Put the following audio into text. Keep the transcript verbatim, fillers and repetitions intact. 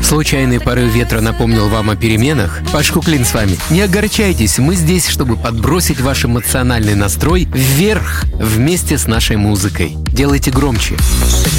Случайный порыв ветра напомнил вам о переменах? Паш Куклин с вами. Не огорчайтесь, мы здесь, чтобы подбросить ваш эмоциональный настрой вверх вместе с нашей музыкой. Делайте громче.